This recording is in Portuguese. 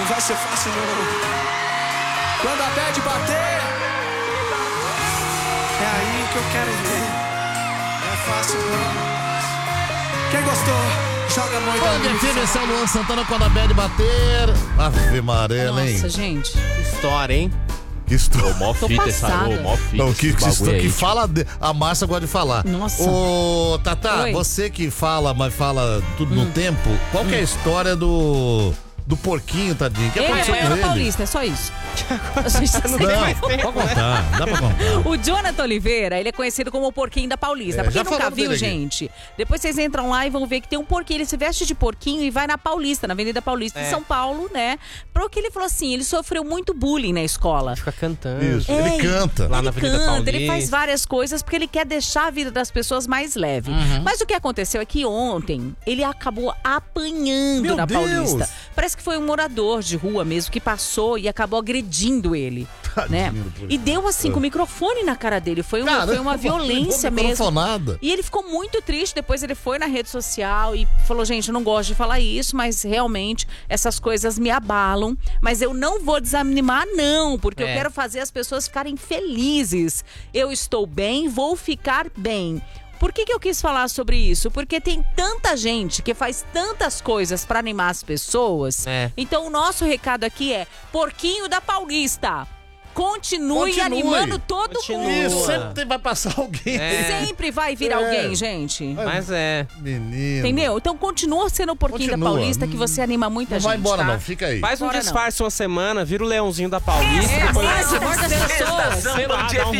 vai ser fácil não. Quando a bad bater, é aí que eu quero ver. Não é fácil não. Quem gostou, joga muito. Band FM, esse é o Luan Santana. Quando a bad bater. Ave Maria, hein? Nossa, gente. Que história, hein? Que história. Mó fita essa, mó fita. Não, que aí, fala. A Márcia gosta de falar. Nossa. Ô, Tatá, Oi. você que fala, mas fala tudo no tempo, qual que é a história do porquinho, tadinho? O que Ele é aconteceu com baiano ele? paulista, é só isso. A gente tá sem- Não, pode contar, dá pra contar. O Jonathan Oliveira, ele é conhecido como o porquinho da Paulista. Pra já quem nunca falamos viu, dele aqui. gente, depois vocês entram lá e vão ver que tem um porquinho. Ele se veste de porquinho e vai na Paulista, na Avenida Paulista de São Paulo, né? Porque ele falou assim, ele sofreu muito bullying na escola. Fica cantando. Isso, ele canta. Lá na Ele Avenida canta, Paulista. ele faz várias coisas porque ele quer deixar a vida das pessoas mais leve. Mas o que aconteceu é que ontem ele acabou apanhando Meu na Deus! Paulista. Parece que foi um morador de rua mesmo que passou e acabou agredindo ele. Né? poxa. E deu assim com o microfone na cara dele. Foi uma Caramba, violência mesmo. microfonada. E ele ficou muito triste. Depois ele foi na rede social e falou: gente, eu não gosto de falar isso, mas realmente essas coisas me abalam. Mas eu não vou desanimar, não, porque eu quero fazer as pessoas ficarem felizes. Eu estou bem, vou ficar bem. Por que eu quis falar sobre isso? Porque tem tanta gente que faz tantas coisas pra animar as pessoas. Então o nosso recado aqui é: porquinho da Paulista, continue animando todo mundo. Isso, sempre vai passar alguém. Sempre vai vir alguém, gente. Mas Menino. Entendeu? Então continua sendo o porquinho da Continua. Paulista, que você anima muita Não gente. vai embora tá? não, fica aí. faz um Bora não. disfarce uma semana, vira o leãozinho da Paulista. É, depois... amor das pessoas. Sei lá, dá um